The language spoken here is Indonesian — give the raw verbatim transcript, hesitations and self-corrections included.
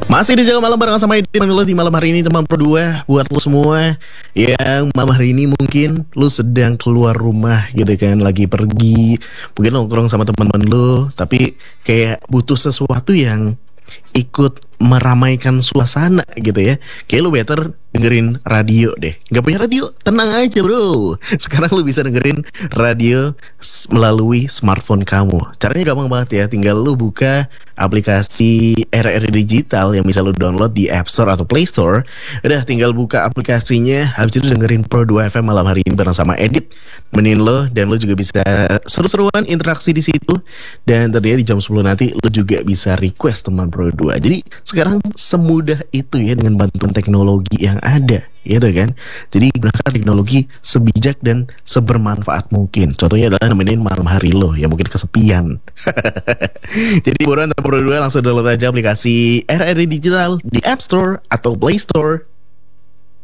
Masih di Jaga Malam bareng sama Edit lo di malam hari ini teman Pro dua. Buat lo semua yang malam hari ini mungkin lo sedang keluar rumah gitu kan, lagi pergi, mungkin nongkrong sama teman-teman lo, tapi kayak butuh sesuatu yang ikut meramaikan suasana gitu ya. Kayak lu better dengerin radio deh. Gak punya radio? Tenang aja bro. Sekarang lu bisa dengerin radio melalui smartphone kamu. Caranya gampang banget ya. Tinggal lu buka aplikasi R R I Digital yang bisa lu download di App Store atau Play Store. Udah tinggal buka aplikasinya, habis itu dengerin Pro dua F M malam hari ini bareng sama Edit, menin lo. Dan lu juga bisa seru-seruan interaksi di situ. Dan ternyata di jam sepuluh nanti lu juga bisa request teman Pro dua. Jadi sekarang semudah itu ya dengan bantuan teknologi yang ada, gitu kan. Jadi gunakan teknologi sebijak dan sebermanfaat mungkin. Contohnya adalah nemenin malam hari lo yang mungkin kesepian. Jadi buruan Pro dua langsung download aja aplikasi R R I Digital di App Store atau Play Store.